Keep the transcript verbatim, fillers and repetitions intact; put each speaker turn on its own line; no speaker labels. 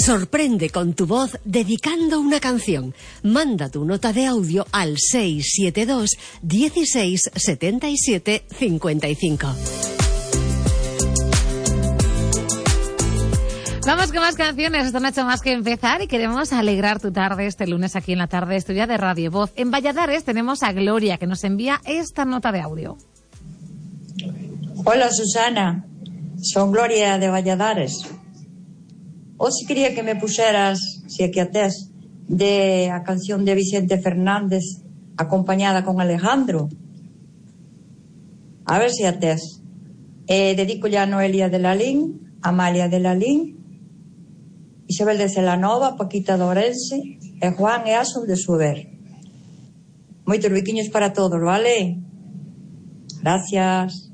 Sorprende con tu voz dedicando una canción. Manda tu nota de audio al seis siete dos, dieciséis, setenta y siete, cincuenta y cinco.
Vamos con más canciones, esto no ha hecho más que empezar y queremos alegrar tu tarde este lunes aquí en la tarde estudia de Radio Voz. En Valladares tenemos a Gloria que nos envía esta nota de audio.
Hola Susana, son Gloria de Valladares. Hoy sí quería que me pusieras, si aquí atés, de a canción de Vicente Fernández acompañada con Alejandro. A ver si atés. Eh, dedico ya a Noelia de Lalín, Amalia de Lalín, Isabel de Celanova, Paquita de Ourense e Juan e Asun de Suber. Moitos biquiños para todos, vale? Gracias.